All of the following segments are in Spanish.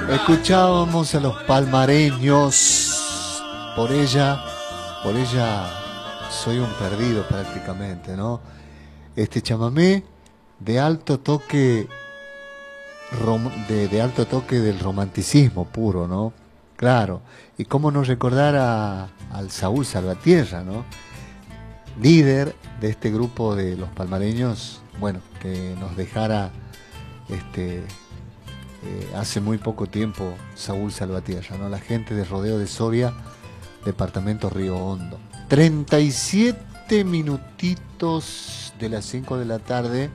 Escuchábamos a los palmareños. Por ella soy un perdido prácticamente, ¿no? Este chamamé de alto toque, de alto toque del romanticismo puro, ¿no? Claro. Y cómo no recordar al Saúl Salvatierra, ¿no? Líder de este grupo de los palmareños, bueno, que nos dejara hace muy poco tiempo Saúl Salvatierra, ¿no? La gente de Rodeo de Soria, departamento Río Hondo. 37 minutitos de las 5 de la tarde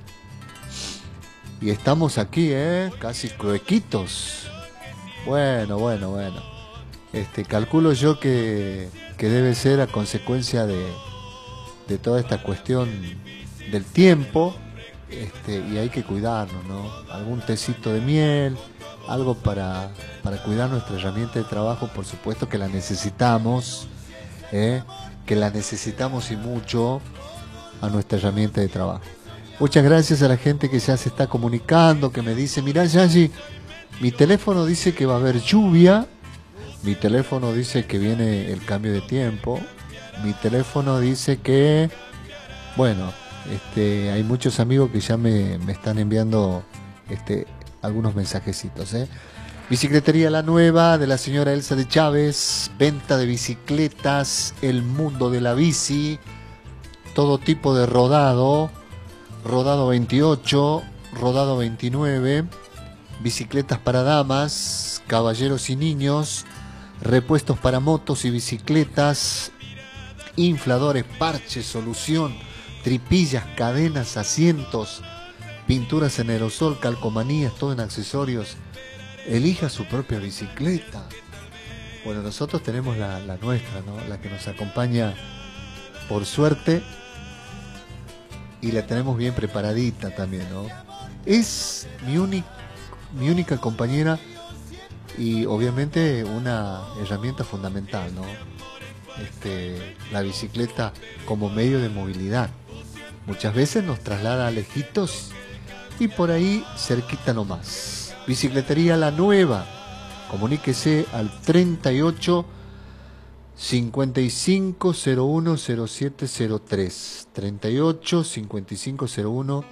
y estamos aquí, casi cruequitos. Bueno. Calculo yo que debe ser a consecuencia de toda esta cuestión del tiempo, y hay que cuidarnos, ¿no? Algún tecito de miel, algo para cuidar nuestra herramienta de trabajo, por supuesto que la necesitamos, que la necesitamos y mucho a nuestra herramienta de trabajo. Muchas gracias a la gente que ya se está comunicando, que me dice, mirá Yayi, mi teléfono dice que va a haber lluvia, mi teléfono dice que viene el cambio de tiempo, mi teléfono dice que, bueno, hay muchos amigos que ya me están enviando algunos mensajecitos, Bicicletería La Nueva de la señora Elsa de Chávez, venta de bicicletas, el mundo de la bici, todo tipo de rodado 28, rodado 29, bicicletas para damas, caballeros y niños, repuestos para motos y bicicletas, infladores, parches, solución, tripillas, cadenas, asientos, pinturas en aerosol, calcomanías, todo en accesorios. Elija su propia bicicleta. Bueno, nosotros tenemos la nuestra, ¿no? La que nos acompaña por suerte y la tenemos bien preparadita también, ¿no? Es mi única compañera y obviamente una herramienta fundamental, ¿no? La bicicleta como medio de movilidad. Muchas veces nos traslada a lejitos y por ahí cerquita nomás. Bicicletería La Nueva. Comuníquese al 38 5501 0703. 38 5501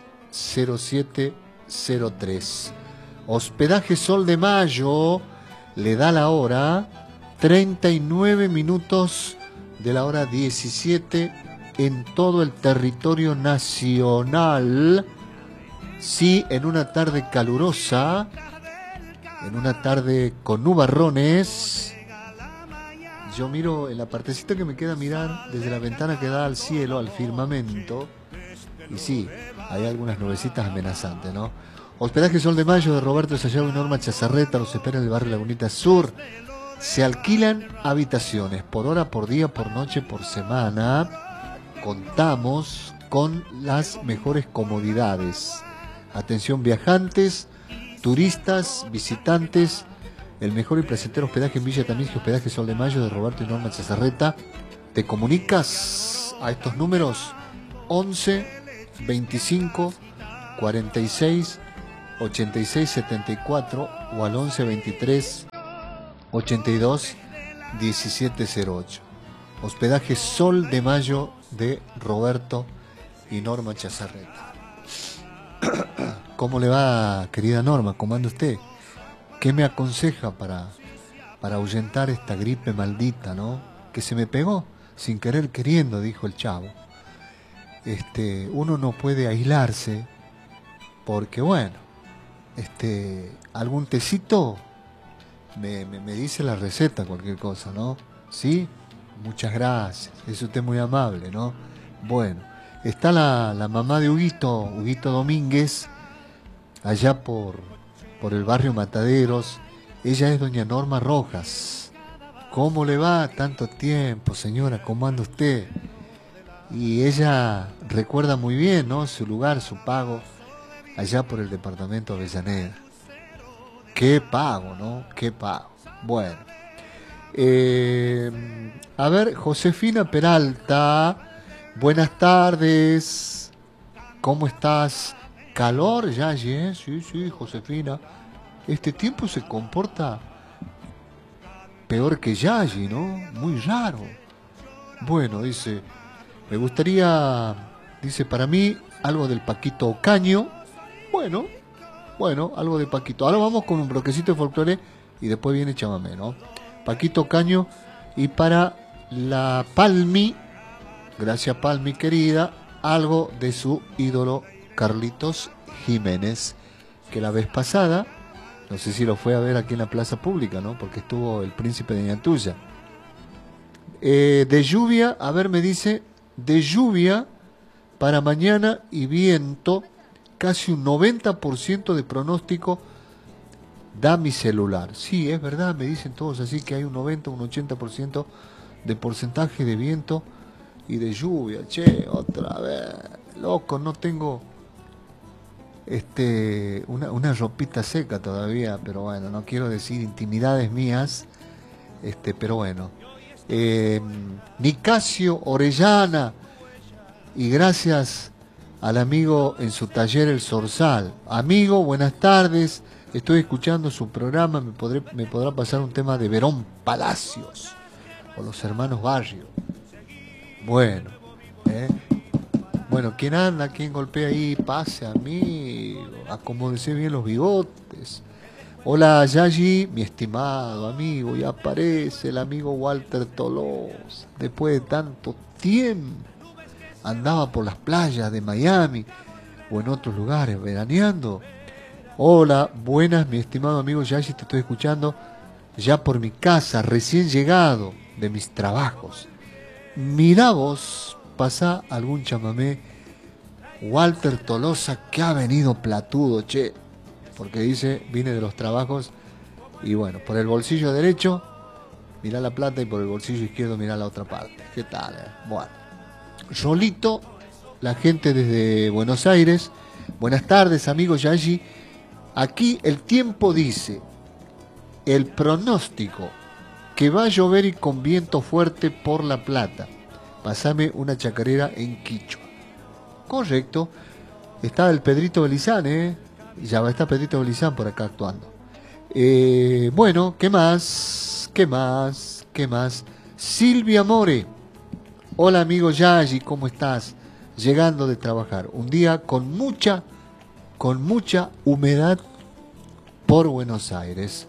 0703. Hospedaje Sol de Mayo le da la hora 39 minutos de la hora 17 en todo el territorio nacional. Sí, en una tarde calurosa, en una tarde con nubarrones. Yo miro en la partecita que me queda mirar desde la ventana que da al cielo, al firmamento. Y sí, hay algunas nubecitas amenazantes, ¿no? Hospedaje Sol de Mayo de Roberto Sayago y Norma Chazarreta los espera en el barrio Lagunita Sur. Se alquilan habitaciones por hora, por día, por noche, por semana. Contamos con las mejores comodidades. Atención viajantes, turistas, visitantes. El mejor y placentero hospedaje en Villa Tamisque, hospedaje Sol de Mayo de Roberto y Norma Chazarreta. Te comunicas a estos números 11 25 46 86 74 o al 11 23 82 1708. Hospedaje Sol de Mayo de Roberto y Norma Chazarreta. ¿Cómo le va, querida Norma? ¿Cómo anda usted? ¿Qué me aconseja para ahuyentar esta gripe maldita, ¿no? Que se me pegó sin querer queriendo, dijo el chavo. Uno no puede aislarse porque, bueno, algún tecito me dice la receta, cualquier cosa, ¿no? ¿Sí? Muchas gracias, es usted muy amable, ¿no? Bueno, está la mamá de Huguito Domínguez, allá por el barrio Mataderos. Ella es doña Norma Rojas. ¿Cómo le va? Tanto tiempo, señora, ¿cómo anda usted? Y ella recuerda muy bien, ¿no? Su lugar, su pago, allá por el departamento Avellaneda. Qué pago, ¿no? Qué pago. Bueno. A ver, Josefina Peralta. Buenas tardes. ¿Cómo estás? ¿Calor, Yayi? Sí, Josefina. este tiempo se comporta peor que Yayi, ¿no? Muy raro. Bueno, dice, me gustaría, dice, para mí, algo del Paquito Ocaño. Bueno, algo de Paquito. Ahora vamos con un bloquecito de folclore y después viene chamamé, ¿no? Paquito Ocaño. Y para la Palmi, gracias Palmi querida, algo de su ídolo Carlitos Jiménez, que la vez pasada, no sé si lo fue a ver aquí en la plaza pública, ¿no? Porque estuvo el príncipe de Ñantuya. De lluvia, a ver, me dice, de lluvia para mañana y viento, casi un 90% de pronóstico da mi celular. Sí, es verdad, me dicen todos así que hay un 90, un 80% de porcentaje de viento y de lluvia. Che, otra vez, loco, no tengo una ropita seca todavía, pero bueno, no quiero decir intimidades mías, pero bueno. Nicasio Orellana, y gracias al amigo en su taller El Zorzal. Amigo, buenas tardes, estoy escuchando su programa, me podrá pasar un tema de Verón Palacios o los hermanos Barrio. Bueno, bueno, ¿quién anda? ¿Quién golpea ahí? Pase, amigo, acomódese bien los bigotes. Hola Yayi, mi estimado amigo, ya aparece el amigo Walter Tolosa, después de tanto tiempo. Andaba por las playas de Miami o en otros lugares veraneando. Hola, buenas, mi estimado amigo Yayi, te estoy escuchando ya por mi casa, recién llegado de mis trabajos. Mirá vos, pasá algún chamamé. Walter Tolosa, que ha venido platudo, che, porque dice, vine de los trabajos y bueno, por el bolsillo derecho mirá la plata y por el bolsillo izquierdo mirá la otra parte. ¿Qué tal? Bueno, Rolito, la gente desde Buenos Aires. Buenas tardes, amigo Yayi. Aquí el tiempo dice, el pronóstico, que va a llover y con viento fuerte por La Plata. Pasame una chacarera en Quichua. Correcto. Está el Pedrito Belizán, ya va a estar Pedrito Belizán por acá actuando. Bueno, ¿qué más? ¿Qué más? ¿Qué más? Silvia More. Hola amigo Yayi, ¿cómo estás? Llegando de trabajar. Un día con mucha humedad por Buenos Aires.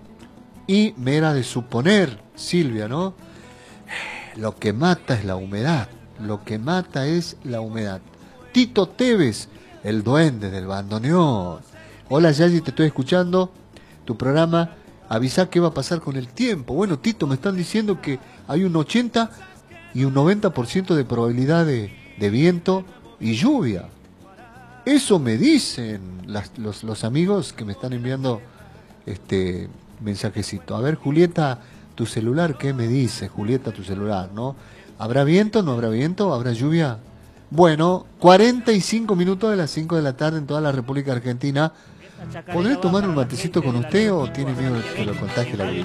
Y me era de suponer, Silvia, ¿no? Lo que mata es la humedad. Lo que mata es la humedad. Tito Tevez, el duende del bandoneón. Hola Yayi, te estoy escuchando. Tu programa, avisá qué va a pasar con el tiempo. Bueno, Tito, me están diciendo que hay un 80 y un 90% de probabilidad de viento y lluvia. Eso me dicen los amigos que me están enviando mensajecito. A ver, Julieta, tu celular, ¿qué me dice? Julieta, tu celular, ¿no? ¿Habrá viento? ¿No habrá viento? ¿Habrá lluvia? Bueno, 45 minutos de las 5 de la tarde en toda la República Argentina. ¿Podré tomar un matecito con usted o tiene miedo de que lo contagie la gripe?